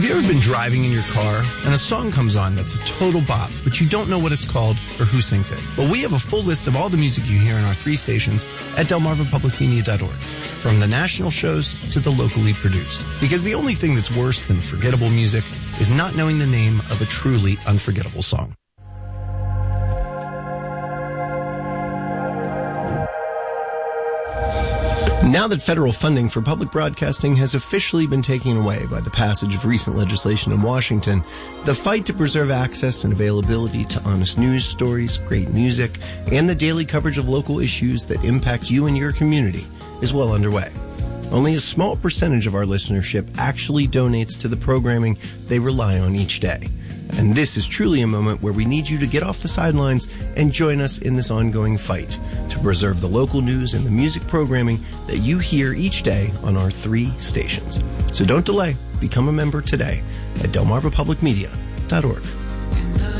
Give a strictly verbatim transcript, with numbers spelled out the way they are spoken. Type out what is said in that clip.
Have you ever been driving in your car and a song comes on that's a total bop, but you don't know what it's called or who sings it? Well, we have a full list of all the music you hear in our three stations at delmarva public media dot org, from the national shows to the locally produced. Because the only thing that's worse than forgettable music is not knowing the name of a truly unforgettable song. Now that federal funding for public broadcasting has officially been taken away by the passage of recent legislation in Washington, the fight to preserve access and availability to honest news stories, great music, and the daily coverage of local issues that impact you and your community is well underway. Only a small percentage of our listenership actually donates to the programming they rely on each day. And this is truly a moment where we need you to get off the sidelines and join us in this ongoing fight to preserve the local news and the music programming that you hear each day on our three stations. So don't delay. Become a member today at delmarva public media dot org.